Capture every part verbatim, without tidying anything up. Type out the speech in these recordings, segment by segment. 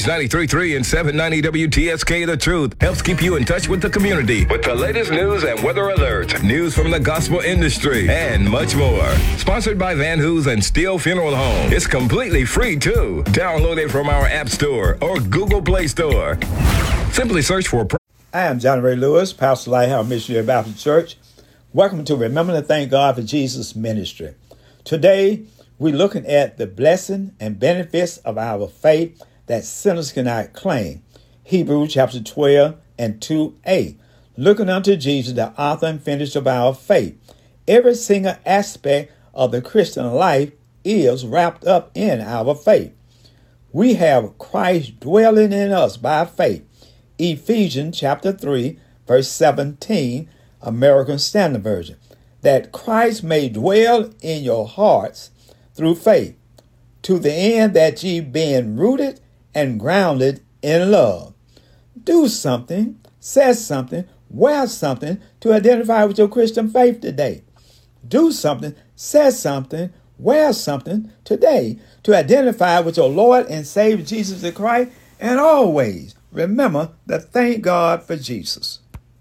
Praise ninety-three point three and seven ninety W T S K The Truth helps keep you in touch with the community with the latest news and weather alerts, news from the gospel industry, and much more. Sponsored by Van Hoos and Steele Funeral Home. It's completely free, too. Download it from our App Store or Google Play Store. Simply search for... I am John Ray Lewis, Pastor Lighthouse Missionary Baptist Church. Welcome to Remember to Thank God for Jesus Ministry. Today, we're looking at the blessing and benefits of our faith that sinners cannot claim. Hebrews chapter twelve and two a. Looking unto Jesus, the author and finisher of our faith. Every single aspect of the Christian life is wrapped up in our faith. We have Christ dwelling in us by faith. Ephesians chapter three, verse seventeen, American Standard Version. That Christ may dwell in your hearts through faith, to the end that ye being rooted and grounded in love. Do something, say something, wear something to identify with your Christian faith today. Do something, say something, wear something today to identify with your Lord and Savior Jesus the Christ, and always remember to thank God for Jesus.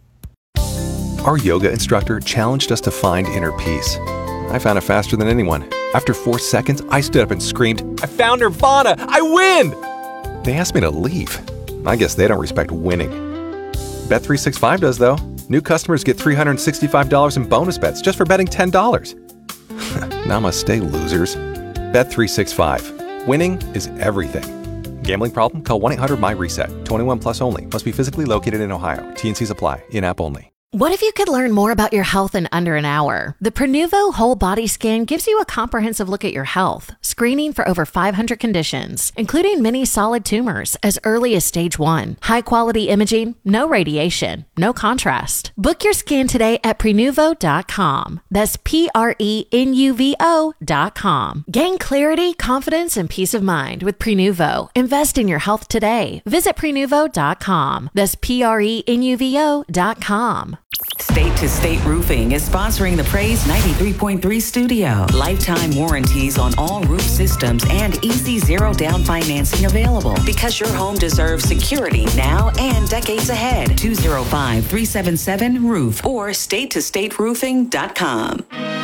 Our yoga instructor challenged us to find inner peace. I found it faster than anyone. After four seconds, I stood up and screamed, "I found Nirvana! I win!" They asked me to leave. I guess they don't respect winning. Bet three sixty-five does, though. New customers get three hundred sixty-five dollars in bonus bets just for betting ten dollars. Namaste, losers. Bet three sixty-five. Winning is everything. Gambling problem? Call one eight hundred M Y reset. twenty-one plus only. Must be physically located in Ohio. T and Cs apply. In-app only. What if you could learn more about your health in under an hour? The Prenuvo Whole Body Scan gives you a comprehensive look at your health, screening for over five hundred conditions, including many solid tumors as early as stage one. High-quality imaging, no radiation, no contrast. Book your scan today at Prenuvo dot com. That's P R E N U V O dot com. Gain clarity, confidence, and peace of mind with Prenuvo. Invest in your health today. Visit Prenuvo dot com. That's P R E N U V O dot com. State to State Roofing is sponsoring the Praise ninety-three point three studio. Lifetime warranties on all roof systems and easy zero down financing available. Because your home deserves security now and decades ahead. two oh five, three seven seven, roof or state to state roofing dot com.